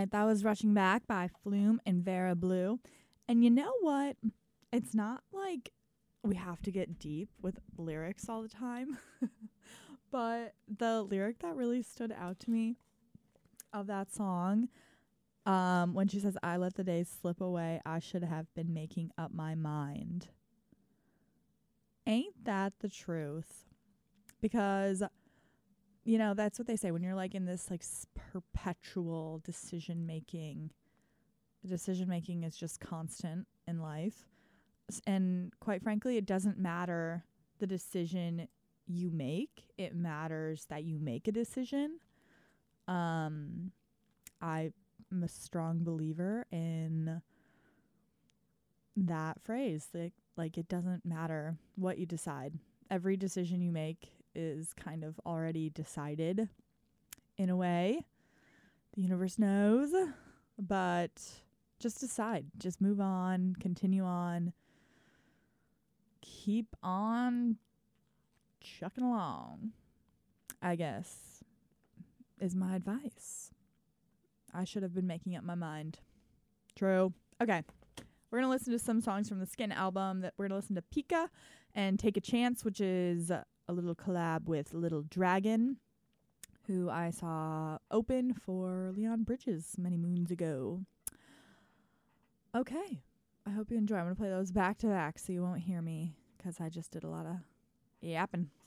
right, that was Rushing Back by Flume and Vera Blue. And you know what? It's not like we have to get deep with lyrics all the time. But the lyric that really stood out to me of that song, when she says, I let the days slip away, I should have been making up my mind. Ain't that the truth? Because, you know, that's what they say when you're like in this like perpetual decision making is just constant in life. And quite frankly, it doesn't matter the decision you make. It matters that you make a decision. I'm a strong believer in that phrase. Like it doesn't matter what you decide. Every decision you make is kind of already decided in a way. The universe knows, but just decide. Just move on, continue on. Keep on chucking along, I guess, is my advice. I should have been making up my mind. True. Okay. We're going to listen to some songs from the Skin album. That we're going to listen to Pika and Take a Chance, which is a little collab with Little Dragon, who I saw open for Leon Bridges many moons ago. Okay. I hope you enjoy. I'm going to play those back to back so you won't hear me because I just did a lot of yapping.